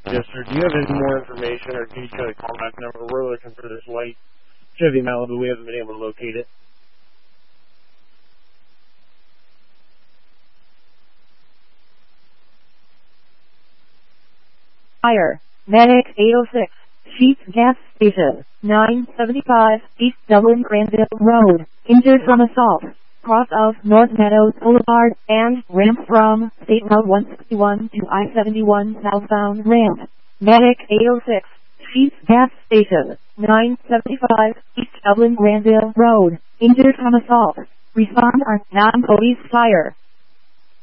Yes, sir. Do you have any more information, or can you try the callback number? We're looking for this white Chevy Malibu. We haven't been able to locate it. Fire. Medic 806. Sheets Gas Station. 975 East Dublin Granville Road. Injured from assault. Cross of North Meadows Boulevard and ramp from State Route 161 to I-71 southbound ramp. Medic 806. Sheets Gas Station. 975 East Dublin Granville Road. Injured from assault. Respond on non-police fire.